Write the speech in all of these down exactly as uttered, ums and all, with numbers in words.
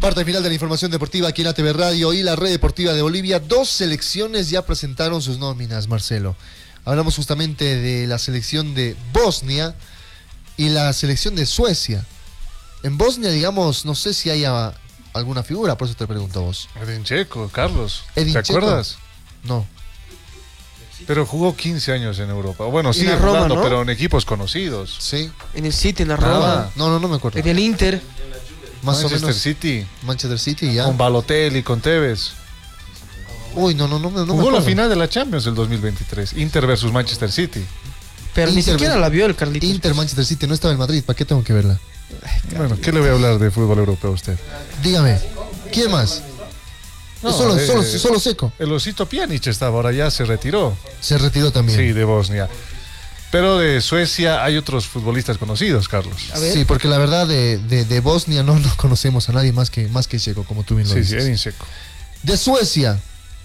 Parte final de la información deportiva aquí en A T V Radio y la Red Deportiva de Bolivia. Dos selecciones ya presentaron sus nóminas, Marcelo. Hablamos justamente de la selección de Bosnia y la selección de Suecia. En Bosnia, digamos, no sé si haya alguna figura, por eso te pregunto a vos. Edin Dzeko, Carlos. Edin ¿Te Dzeko? acuerdas? No. Pero jugó quince años en Europa. Bueno, En sigue la Roma, jugando, ¿no? pero en equipos conocidos. Sí. En el City, en la Nada. Roma, No, no, no me acuerdo. en el Inter. Más Manchester o menos. City, Manchester City, ya. con Balotelli, con Tevez. Uy, no, no, no, no me Jugó acuerdo. la final de la Champions del dos mil veintitrés. Inter versus Manchester City. Pero ni Inter- siquiera la vio el Carlitos. Inter, Manchester City, no estaba en Madrid. ¿Para qué tengo que verla? Bueno, ¿qué le voy a hablar de fútbol europeo a usted? Dígame, ¿quién más? No, solo, eh, solo, solo Seco. El Osito Pjanic estaba, ahora ya se retiró. Se retiró también. Sí, de Bosnia. Pero de Suecia hay otros futbolistas conocidos, Carlos. A ver. Sí, porque la verdad de, de, de Bosnia no, no conocemos a nadie más que, más que Seco, como tú bien lo Sí, sí, dices. Edin Dzeko. De Suecia.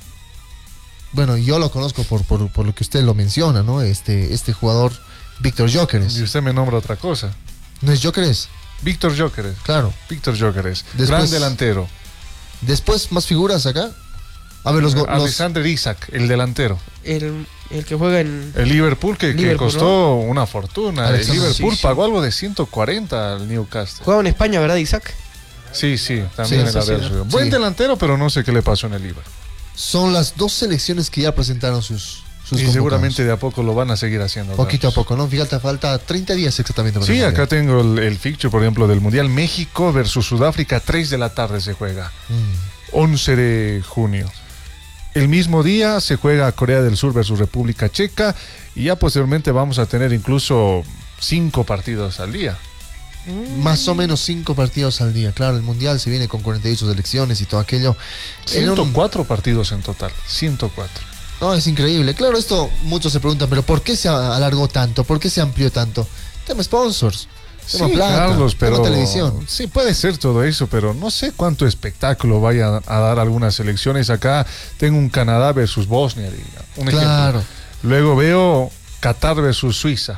Bueno, yo lo conozco por, por, por lo que usted lo menciona, ¿no? Este, este jugador, Víctor Y Gyökeres. usted me nombra otra cosa. ¿No es Gyökeres? Víctor Gyökeres. Claro. Víctor Gyökeres. Después- Gran delantero. Después, más figuras acá. A ver, los... go- los Alexander Isak, el delantero. El, el que juega en... El Liverpool que, que Liverpool, costó una fortuna. Alexander- el Liverpool sí, sí. pagó algo de ciento cuarenta al Newcastle. Jugaba en España, ¿verdad, Isaac? Sí, sí, también Sí, en la sí, sí. versión. Buen Sí. delantero, pero no sé qué le pasó en el Liverpool. son las dos selecciones que ya presentaron sus, sus Y convocados. seguramente de a poco lo van a seguir haciendo. Poquito a Carlos. poco, ¿no? Fíjate, falta treinta días exactamente. para Sí, el acá Mundial. tengo el, el fixture, por ejemplo, del Mundial. México versus Sudáfrica, tres de la tarde se juega. Mm. once de junio. El mismo día se juega Corea del Sur versus República Checa y ya posteriormente vamos a tener incluso cinco partidos al día. Más o menos cinco partidos al día. Claro, el Mundial se viene con cuarenta y ocho selecciones y todo aquello. En ciento un- cuatro partidos en total, ciento cuatro. No, es increíble. Claro, esto muchos se preguntan, pero ¿por qué se alargó tanto? ¿Por qué se amplió tanto? Tema sponsors, tema Sí, plata, Carlos, pero tema televisión. sí puede ser todo eso, pero no sé cuánto espectáculo vaya a dar algunas selecciones. Acá tengo un Canadá versus Bosnia, diga, un Claro. ejemplo. Luego veo Qatar versus Suiza,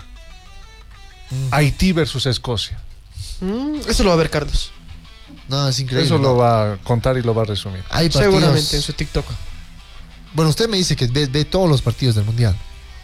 Mm. Haití versus Escocia. Mm, eso lo va a ver Carlos. No, es increíble. Eso ¿no? lo va a contar y lo va a resumir. Hay partidos... Seguramente en su TikTok. Bueno, usted me dice que ve, ve todos los partidos del Mundial,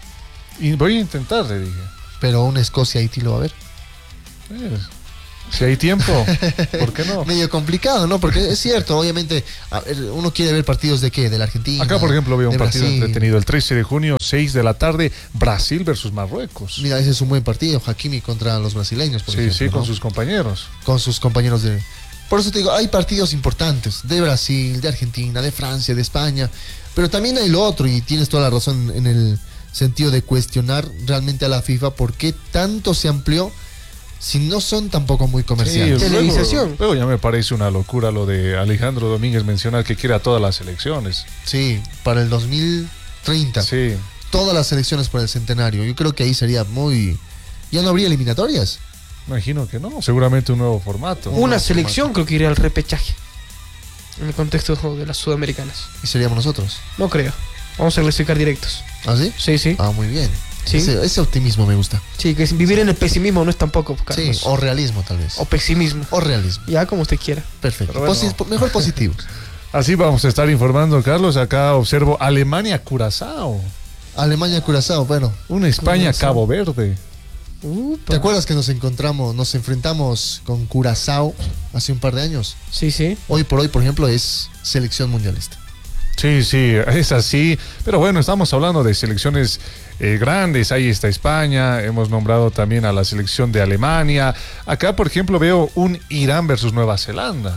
Y voy a intentar, le dije. pero una Escocia-Haití lo va a ver. Eh, si hay tiempo, ¿por qué no? Medio complicado, ¿no? Porque es cierto, obviamente, a ver, uno quiere ver partidos de qué, de la Argentina. Acá, por ejemplo, veo un de partido Brasil. entretenido el trece de junio, seis de la tarde, Brasil versus Marruecos. Mira, ese es un buen partido, Hakimi contra los brasileños, por Sí, ejemplo, sí, con ¿no? sus compañeros. con sus compañeros de... Por eso te digo, hay partidos importantes de Brasil, de Argentina, de Francia, de España, pero también hay lo otro, y tienes toda la razón en el sentido de cuestionar realmente a la FIFA por qué tanto se amplió si no son tampoco muy comerciales. Sí, Televisación. Luego, luego ya me parece una locura lo de Alejandro Domínguez mencionar que quiere a todas las selecciones. Sí, para el dos mil treinta, Sí, todas las selecciones por el centenario, yo creo que ahí sería muy... Ya no habría eliminatorias. imagino que no. Seguramente un nuevo formato. Una selección creo que iría al repechaje. En el contexto de las sudamericanas. Y seríamos nosotros. No creo. Vamos a clasificar directos. ¿Ah, sí? Sí, sí. Ah, muy bien. Sí. Ese, ese optimismo me gusta. Sí, que vivir en el pesimismo no es tampoco, Sí, Carlos. o realismo tal vez. O pesimismo. O realismo. Ya como usted quiera. Perfecto. Pero bueno. Posi- po- mejor positivo. Así vamos a estar informando, Carlos. Acá observo Alemania-Curazao. Alemania-Curazao, bueno. Una España-Cabo Verde. ¿Te acuerdas que nos encontramos, nos enfrentamos con Curazao hace un par de años? Sí, sí. Hoy por hoy, por ejemplo, es selección mundialista. Sí, sí, es así. Pero bueno, estamos hablando de selecciones eh, grandes. Ahí está España. Hemos nombrado también a la selección de Alemania. Acá, por ejemplo, veo un Irán versus Nueva Zelanda.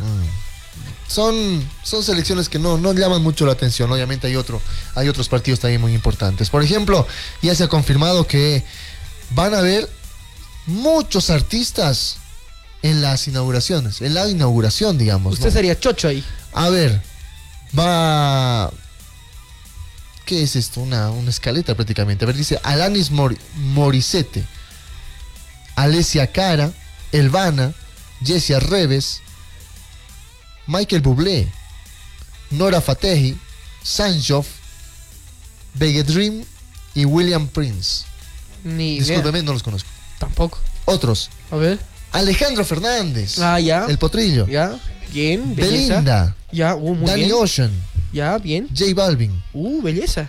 Son, son selecciones que no, no llaman mucho la atención. Obviamente hay otro, hay otros partidos también muy importantes. Por ejemplo, ya se ha confirmado que van a haber muchos artistas en las inauguraciones, en la inauguración, digamos. Usted ¿no? sería chocho ahí. A ver, va... ¿Qué es esto? Una, una escaleta prácticamente. A ver, dice Alanis Mor- Morissette, Alessia Cara, Elvana, Jessia Reves, Michael Bublé, Nora Fatehi, Sanjov, Bege Dream y William Prince. Ni idea. Discúlpeme, no los conozco. Tampoco. Otros, A ver. Alejandro Fernández, Ah, ya. el potrillo. Ya. Bien, belleza. Belinda, Ya, uh, muy Danny bien. Ocean, Ya, bien. J Balvin, Uh, belleza.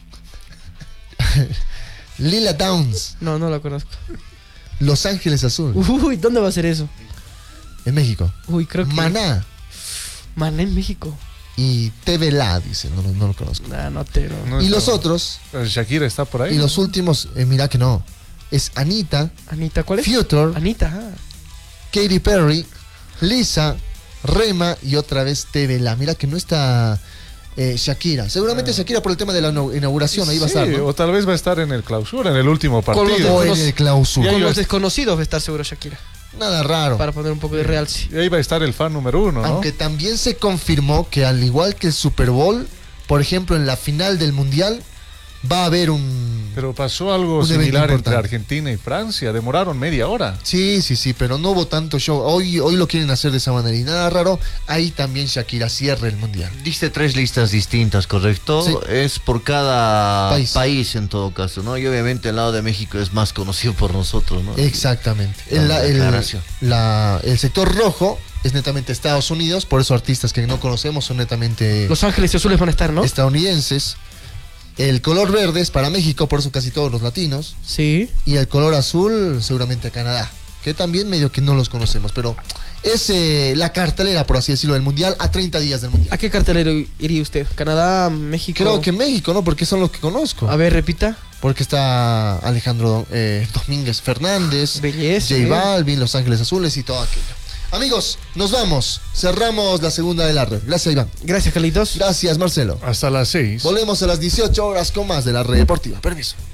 Lila Downs, No, no la conozco. Los Ángeles Azul, Uy, ¿dónde va a ser eso? en México. Uy, creo que. Maná Maná en México. y T V La, dice, no, no, no lo conozco. Nah, no te lo. No Y está- los otros, Eh, Shakira está por ahí. y los últimos, eh, mira que no, es Anita, Anita, ¿cuál es? Future, Anita, ah. Katy Perry, Lisa, Rema y otra vez T V La. Mira que no está eh, Shakira. Seguramente Ah. Shakira por el tema de la inau- inauguración, ahí va a Sí, estar, ¿no? o tal vez va a estar en el clausura, en el último Con los partido. O en Conoce- el clausura. Con Ya, los ya. desconocidos va a estar seguro Shakira. Nada raro. Para poner un poco de realce. Y ahí va a estar el fan número uno, ¿no? Aunque también se confirmó que al igual que el Super Bowl, por ejemplo, en la final del Mundial, va a haber un... Pero pasó algo Un evento similar entre importante. Argentina y Francia. Demoraron media hora. Sí, sí, sí, pero no hubo tanto show. Hoy, hoy lo quieren hacer de esa manera y nada raro. Ahí también Shakira cierra el Mundial. Diste tres listas distintas, ¿correcto? Sí. Es por cada País. país. en todo caso, ¿no? Y obviamente el lado de México es más conocido por nosotros, ¿no? Exactamente. Dame El, la el- aclaración. la- el sector rojo es netamente Estados Unidos, por eso artistas que no conocemos son netamente Los Ángeles Azules van a estar, ¿no? estadounidenses. El color verde es para México, por eso casi todos los latinos. Sí. Y el color azul seguramente a Canadá, que también medio que no los conocemos, pero es eh, la cartelera, por así decirlo, del Mundial a treinta días del Mundial. ¿A qué cartelero iría usted? ¿Canadá, México? Creo que México, ¿no? Porque son los que conozco. A ver, repita. Porque está Alejandro eh, Domínguez Fernández, Belleza. J eh. Balvin, Los Ángeles Azules y todo aquello. Amigos, nos vamos. Cerramos la segunda de la red. Gracias, Iván. Gracias, Carlitos. Gracias, Marcelo. Hasta las seis. Volvemos a las dieciocho horas con más de la red deportiva. Permiso.